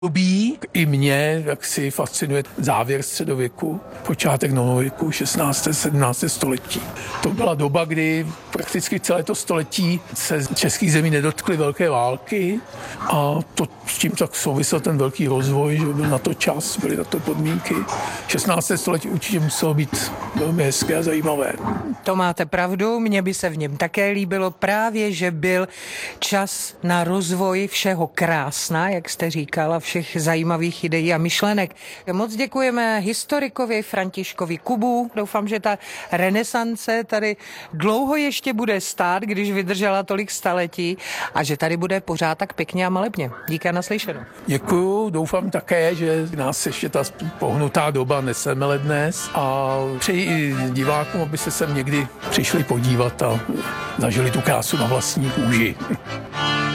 období i mě, jak si fascinuje závěr středověku, počátek novověku, 16. 17. století. To byla doba, kdy prakticky celé to století se českých zemí nedotkly velké války a to s tím tak souvisel ten velký rozvoj, že byl na to čas, byly na to podmínky. 16. století určitě muselo být velmi hezké a zajímavé. To máte pravdu, mně by se v něm také líbilo právě, že byl čas na rozvoj všeho krásna, jak jste říkala, všech zajímavých ideí a myšlenek. Moc děkujeme historikovi Františkovi Kubu. Doufám, že ta renesance tady dlouho ještě bude stát, když vydržela tolik staletí a že tady bude pořád tak pěkně a malebně. Díky a naslyšenou. Děkuju, doufám také, že nás ještě ta pohnutá doba nesemele dnes a přeji i divákům, aby se sem někdy přišli podívat a zažili tu krásu na vlastní kůži.